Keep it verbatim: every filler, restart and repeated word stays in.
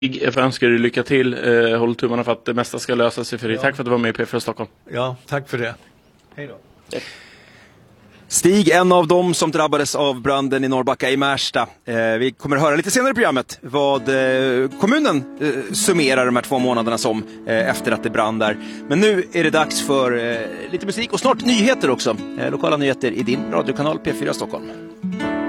Jag får önska dig lycka till. Eh, håll tummarna för att det mesta ska lösa sig för dig. Ja. Tack för att du var med i P fyra Stockholm. Ja, tack för det. Hej då. Hej. Stig, en av dem som drabbades av branden i Norrbacka i Märsta. Eh, vi kommer att höra lite senare i programmet vad eh, kommunen eh, summerar de här två månaderna som eh, efter att det brann där. Men nu är det dags för eh, lite musik och snart nyheter också. Eh, lokala nyheter i din radiokanal P fyra Stockholm.